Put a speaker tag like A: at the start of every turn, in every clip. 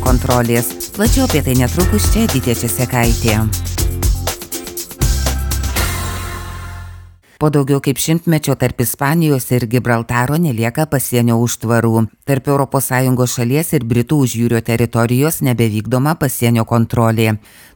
A: kontrolės. Plačiau apie tai netrukus čia Edita Česekaitė. Po daugiau kaip šimtmečio tarp Ispanijos ir Gibraltaro nelieka pasienio užtvarų. Tarp ES šalies ir Britų užjūrio teritorijos nebevykdoma pasienio kontrolė.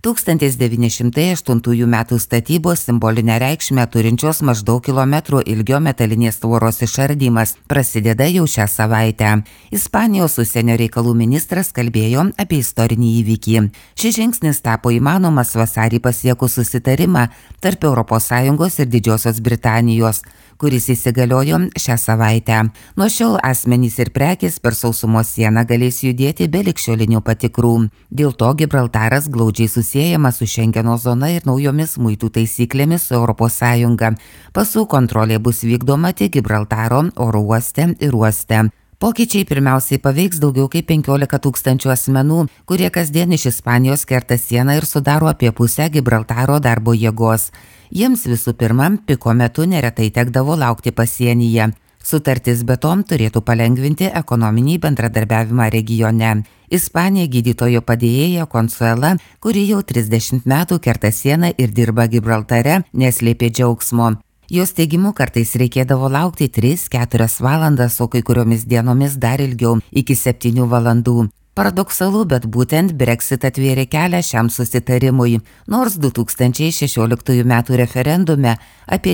A: 1908 metų statybos simbolinę reikšmę turinčios maždaug kilometrų ilgio metalinės tvoros išardymas prasideda jau šią savaitę. Ispanijos užsienio reikalų ministras kalbėjo apie istorinį įvykį. Šis žingsnis tapo įmanomas vasarį pasiekus susitarimą tarp ES ir Didžiosios Britanijos, kuris įsigaliojo šią savaitę. Nuo šiol asmenys ir prekės per sausumos sieną galės judėti be ligšiolinių patikrų. Dėl to Gibraltaras glaudžiai susiejamas su Šengeno zona ir naujomis muitų taisyklėmis su ES. Pasų kontrolė bus vykdoma tik Gibraltaro oro uoste ir uoste. Pokyčiai pirmiausiai paveiks daugiau kaip 15 tūkstančių asmenų, kurie kasdien iš Ispanijos kerta sieną ir sudaro apie pusę Gibraltaro darbo jėgos. Jiems visų pirma, piko metu neretai tekdavo laukti pasienyje. Sutartis be tom turėtų palengvinti ekonominį bendradarbiavimą regione. Ispanija gydytojo padėjėja Consuela, kuri jau 30 metų kerta sieną ir dirba Gibraltare, neslėpė džiaugsmo. Jos teigimu kartais reikėdavo laukti 3-4 valandas, o kai kuriomis dienomis dar ilgiau, iki 7 valandų. Paradoksalu, bet būtent Brexit atvėrė kelią šiam susitarimui, nors 2016 metų referendume apie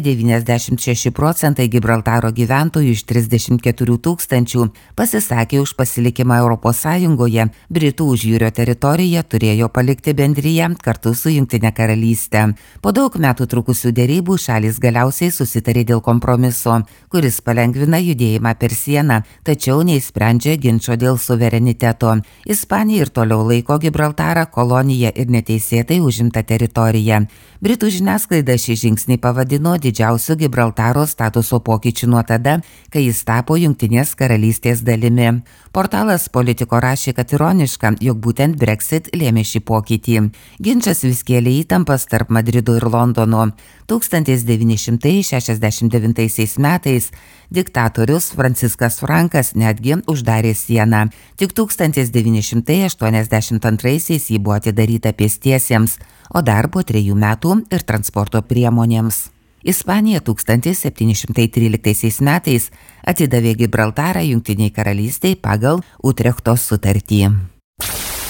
A: 96% Gibraltaro gyventojų iš 34 tūkstančių pasisakė už pasilikimą ES, Britų užjūrio teritoriją turėjo palikti bendriją kartu su Jungtine karalyste. Po daug metų trukusių dėrybų šalys galiausiai susitarė dėl kompromiso, kuris palengvina judėjimą per sieną, tačiau neįsprendžia ginčo dėl suvereniteto. Ispanija ir toliau laiko Gibraltarą koloniją ir neteisėtai užimtą teritoriją. Britų žiniasklaida šį žingsnį pavadino didžiausiu Gibraltaro statuso pokyčiu nuo tada, kai jis tapo Jungtinės karalystės dalimi. Portalas Politico rašė, kad ironiška, jog būtent Brexit lėmė šį pokytį. Ginčas vis kėlė įtampas tarp Madrido ir Londono. 1969 metais diktatorius Franciskas Frankas netgi uždarė sieną. Tik 1982 ji buvo atidaryta pėstiesiems, o dar po 3 metų ir transporto priemonėms. Ispanija 1713 metais atidavė Gibraltarą Jungtinei karalystei pagal Utrechto sutartį.